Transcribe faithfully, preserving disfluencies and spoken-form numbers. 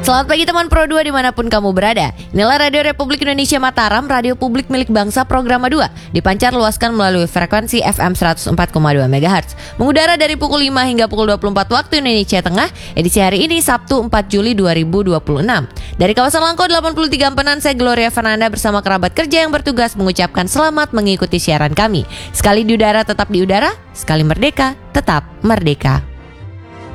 Selamat pagi teman Pro dua dimanapun kamu berada. Inilah Radio Republik Indonesia Mataram, radio publik milik bangsa Programa dua. Dipancar luaskan melalui frekuensi F M seratus empat koma dua megahertz. Mengudara dari pukul lima hingga pukul dua puluh empat waktu Indonesia Tengah. Edisi hari ini Sabtu empat Juli dua ribu dua puluh enam. Dari kawasan Langko delapan puluh tiga Empenan, saya Gloria Fernanda bersama kerabat kerja yang bertugas mengucapkan selamat mengikuti siaran kami. Sekali di udara tetap di udara, sekali merdeka tetap merdeka.